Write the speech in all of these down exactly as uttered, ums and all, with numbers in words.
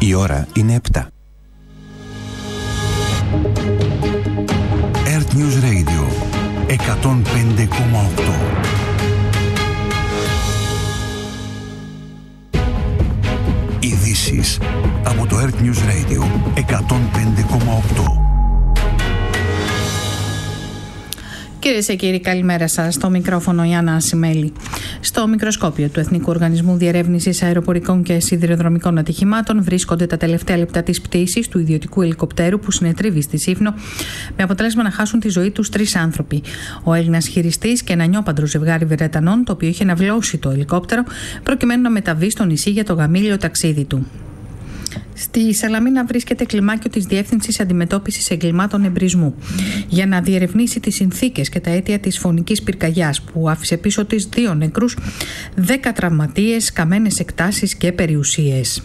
Η ώρα είναι επτά. Earth News Radio εκατόν πέντε κόμμα οκτώ. Ειδήσεις από το Earth News Radio εκατόν πέντε κόμμα οκτώ. Κυρίες και κύριοι, καλημέρα σας. Στο μικρόφωνο η Άννα Ασημέλη. Στο μικροσκόπιο του Εθνικού Οργανισμού Διερεύνησης Αεροπορικών και Σιδηροδρομικών Ατυχημάτων βρίσκονται τα τελευταία λεπτά της πτήσης του ιδιωτικού ελικοπτέρου που συνετρίβει στη Σύφνο, με αποτέλεσμα να χάσουν τη ζωή τους τρεις άνθρωποι. Ο Έλληνας χειριστής και ένα νιόπαντρο ζευγάρι Βρετανών, το οποίο είχε ναυλώσει το ελικόπτερο προκειμένου να μεταβεί στο νησί για το γαμήλιο ταξίδι του. Στη Σαλαμίνα βρίσκεται κλιμάκιο της Διεύθυνσης Αντιμετώπισης Εγκλημάτων Εμπρισμού για να διερευνήσει τις συνθήκες και τα αίτια της φωνικής πυρκαγιάς που άφησε πίσω της δύο νεκρούς, δέκα τραυματίες, καμένες εκτάσεις και περιουσίες.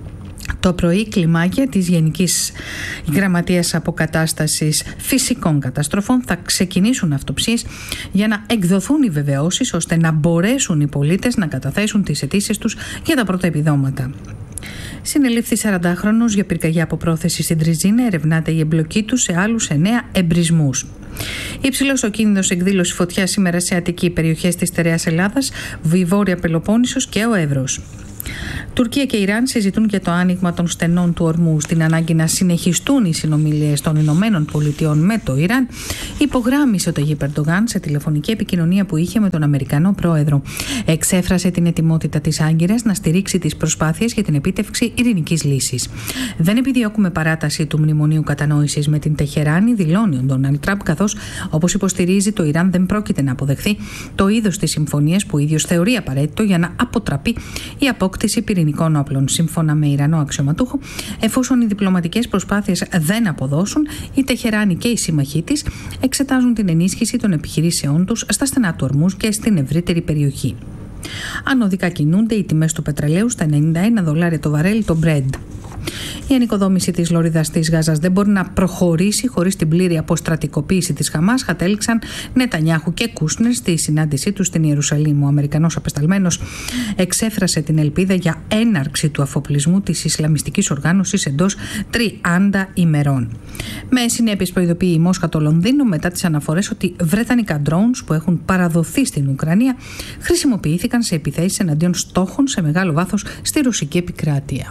Το πρωί, κλιμάκια της Γενικής Γραμματείας Αποκατάστασης Φυσικών Καταστροφών θα ξεκινήσουν αυτοψίες για να εκδοθούν οι βεβαιώσεις ώστε να μπορέσουν οι πολίτες να καταθέσουν τις αιτήσεις τους για τα πρώτα επιδόματα. Συνελήφθη σαραντάχρονος για πυρκαγιά από πρόθεση στην Τριζίνα, ερευνάται η εμπλοκή του σε άλλους εννέα εμπρισμούς. Υψηλός ο κίνδυνος εκδήλωση φωτιάς σήμερα σε αττική περιοχές της Στερεάς Ελλάδας, Βόρεια Πελοπόννησος και ο Εύρος. Τουρκία και Ιράν συζητούν για το άνοιγμα των στενών του ορμού. Στην ανάγκη να συνεχιστούν οι συνομιλίες των Ηνωμένων Πολιτειών με το Ιράν, υπογράμμισε ο Ταγίπ Ερντογάν σε τηλεφωνική επικοινωνία που είχε με τον Αμερικανό πρόεδρο. Εξέφρασε την ετοιμότητα της Άγκυρας να στηρίξει τις προσπάθειες για την επίτευξη ειρηνικής λύσης. Δεν επιδιώκουμε παράταση του μνημονίου κατανόησης με την Τεχεράνη, δηλώνει ο Ντόναλντ Τραμπ, καθώς, όπως υποστηρίζει, το Ιράν δεν πρόκειται να αποδεχθεί το είδος της συμφωνίας που ο ίδιος θεωρεί απαραίτητο για να αποτραπεί η απόκτηση πυρηνικών όπλων. Σύμφωνα με Ιρανό αξιωματούχο, εφόσον οι διπλωματικές προσπάθειες δεν αποδώσουν, η Τεχεράνη και οι σύμμαχοί της εξετάζουν την ενίσχυση των επιχειρήσεών τους στα στενά του ορμούς και στην ευρύτερη περιοχή. Ανωδικά κινούνται οι τιμές του πετρελαίου στα ενενήντα ένα δολάρια το βαρέλι το Brent. Η ανοικοδόμηση της λωρίδας της Γάζας δεν μπορεί να προχωρήσει χωρίς την πλήρη αποστρατικοποίηση της Χαμάς, κατέληξαν Νετανιάχου και Κούσνερ στη συνάντησή τους στην Ιερουσαλήμ. Ο Αμερικανός απεσταλμένος εξέφρασε την ελπίδα για έναρξη του αφοπλισμού της Ισλαμιστικής οργάνωσης εντός τριάντα ημερών. Με συνέπειες, προειδοποιεί η Μόσχα το Λονδίνο μετά τις αναφορές ότι βρετανικά drones που έχουν παραδοθεί στην Ουκρανία χρησιμοποιήθηκαν σε επιθέσεις εναντίον στόχων σε μεγάλο βάθος στη ρωσική επικράτεια.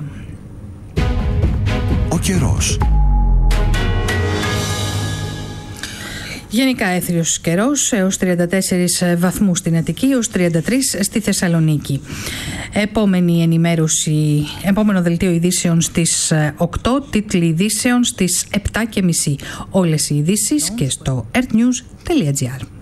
Ο καιρός. Γενικά έθριος καιρός, έως τριάντα τέσσερις βαθμούς στην Αττική, έως τριάντα τρεις στη Θεσσαλονίκη. Επόμενη ενημέρωση, επόμενο δελτίο ειδήσεων στις οκτώ, τίτλοι ειδήσεων στις επτά και μισή. Όλες οι ειδήσεις και στο earthnews τελεία gr.